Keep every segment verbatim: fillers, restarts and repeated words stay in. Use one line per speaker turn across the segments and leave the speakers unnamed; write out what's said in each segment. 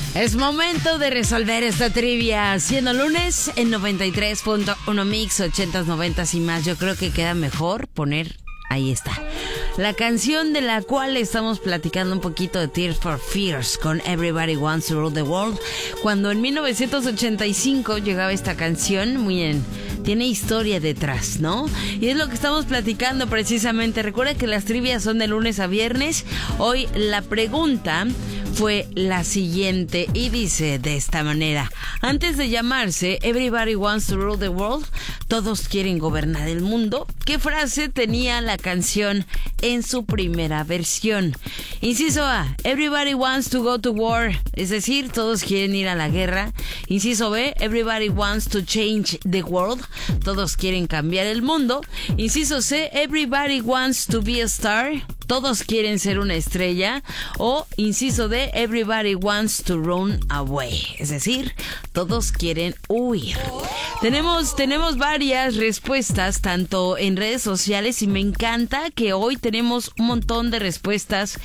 Es momento de resolver esta trivia. Siendo lunes en noventa y tres punto uno Mix, ochentas, noventas y más. Yo creo que queda mejor poner, ahí está, la canción de la cual estamos platicando un poquito de Tears for Fears con Everybody Wants to Rule the World. Cuando en mil novecientos ochenta y cinco llegaba esta canción, muy bien, tiene historia detrás, ¿no? Y es lo que estamos platicando precisamente. Recuerda que las trivias son de lunes a viernes. Hoy la pregunta fue la siguiente y dice de esta manera: antes de llamarse Everybody Wants to Rule the World, todos quieren gobernar el mundo, ¿qué frase tenía la canción en su primera versión? Inciso A, Everybody wants to go to war, es decir, todos quieren ir a la guerra. Inciso B, Everybody wants to change the world, todos quieren cambiar el mundo. Inciso C, Everybody wants to be a star, todos quieren ser una estrella. O inciso D, Everybody wants to run away, es decir, todos quieren huir. Tenemos, tenemos varias respuestas, tanto en redes sociales, y me encanta que hoy tenemos un montón de respuestas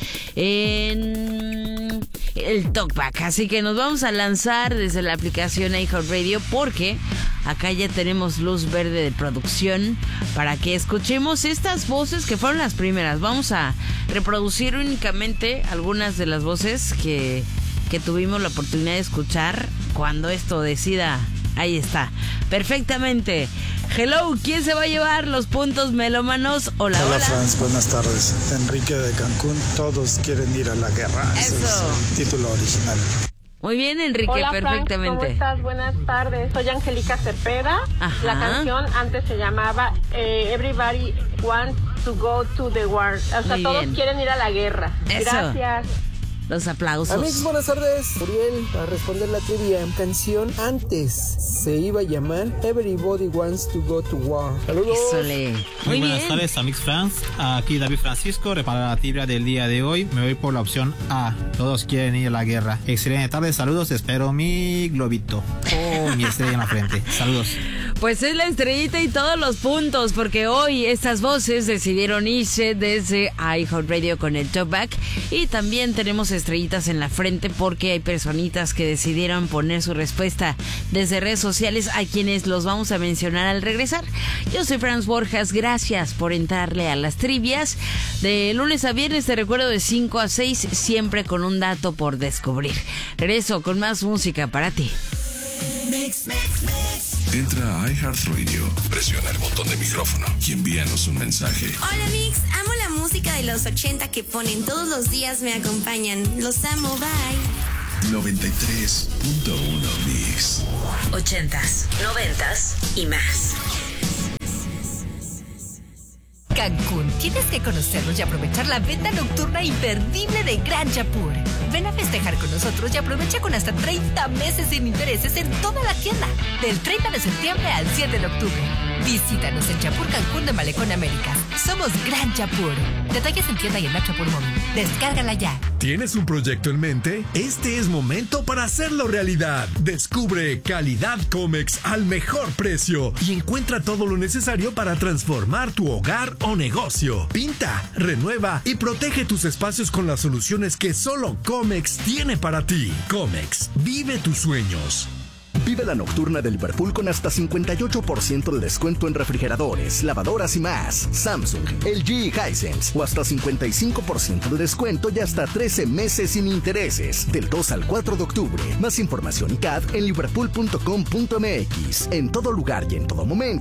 en el Talkback. Así que nos vamos a lanzar desde la aplicación iHeartRadio, porque acá ya tenemos luz verde de producción para que escuchemos estas voces que fueron las primeras. Vamos a reproducir únicamente algunas de las voces que, que tuvimos la oportunidad de escuchar cuando esto decida. Ahí está, perfectamente. Hello, ¿quién se va a llevar los puntos melómanos? Hola, hola.
Hola, Franz, buenas tardes. Enrique de Cancún, todos quieren ir a la guerra.
Eso.
Ese es el título original.
Muy bien, Enrique,
hola,
perfectamente.
Franz, ¿cómo estás? Buenas tardes. Soy Angélica Cepeda.
Ajá.
La canción antes se llamaba eh, Everybody Wants to Go to the War. O sea,
Muy
todos
bien.
quieren ir a la guerra.
Eso.
Gracias.
Los aplausos.
Amigos, buenas tardes. Uriel, para responder la trivia. Canción antes se iba a llamar Everybody Wants to Go to War. Saludos.
Híjole. Muy,
Muy
bien.
buenas tardes, Amix Franz. Aquí David Francisco, repara la trivia del día de hoy. Me voy por la opción A. Todos quieren ir a la guerra. Excelente tarde, saludos. Espero mi globito o mi estrella en la frente. Saludos.
Pues es la estrellita y todos los puntos, porque hoy estas voces decidieron irse desde iHeartRadio con el Talkback, y también tenemos estrellitas en la frente porque hay personitas que decidieron poner su respuesta desde redes sociales, a quienes los vamos a mencionar al regresar. Yo soy Franz Borjas, gracias por entrarle a las trivias. De lunes a viernes te recuerdo de cinco a seis, siempre con un dato por descubrir. Regreso con más música para ti.
Mix, mix, mix. Entra a iHeartRadio, presiona el botón de micrófono y envíanos un mensaje.
Hola Mix, amo la música de los ochenta que ponen todos los días, me acompañan. Los amo, bye.
noventa y tres punto uno Mix.
Ochentas, noventas y más. Cancún, tienes que conocernos y aprovechar la venta nocturna imperdible de Gran Chapur. Ven a festejar con nosotros y aprovecha con hasta treinta meses sin intereses en toda la tienda. Del treinta de septiembre al siete de octubre. Visítanos en Chapur Cancún de Malecón Américas. Somos Gran Chapur. Detalles en tienda y en la Chapur Móvil. Descárgala ya.
¿Tienes un proyecto en mente? Este es momento para hacerlo realidad. Descubre Calidad Comex al mejor precio y encuentra todo lo necesario para transformar tu hogar o negocio. Pinta, renueva y protege tus espacios con las soluciones que solo Comex tiene para ti. Comex, vive tus sueños.
Vive la nocturna de Liverpool con hasta cincuenta y ocho por ciento de descuento en refrigeradoras, lavadoras y más. Samsung, L G y Hisense. O hasta cincuenta y cinco por ciento de descuento y hasta trece meses sin intereses. Del dos al cuatro de octubre. Más información y C A D en liverpool punto com punto M X. En todo lugar y en todo momento.